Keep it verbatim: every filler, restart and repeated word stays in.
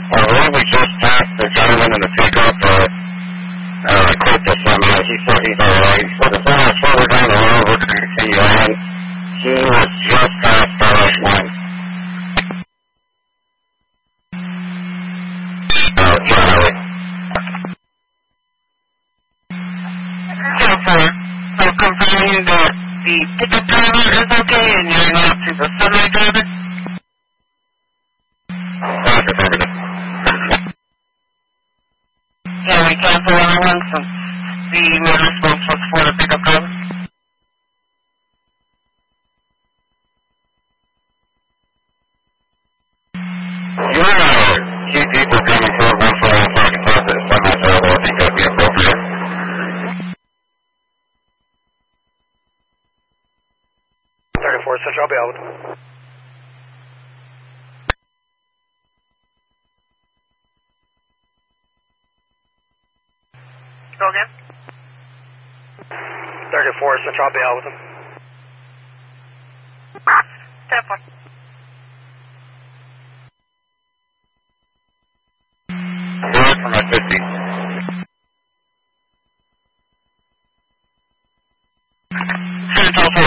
Uh, well, we just passed the gentleman in the pickup, uh, uh, quit the semi. He said he's alright. He said as long as further down the road, we're going to continue on. He was just past Starlight One. Uh, Charlie. So far, so confirming that the pickup driver is okay and you're not to the semi driver? That's affirmative. Can we cancel our one since the motor smoke was for the pickup driver? You're, uh, two people coming for one for one talking to us at semi-available. I think that'd be appropriate. thirty-four Central, I'll be out. Go again? thirty-four Central, I'll be out with him. ten four. Good for my fifty. Central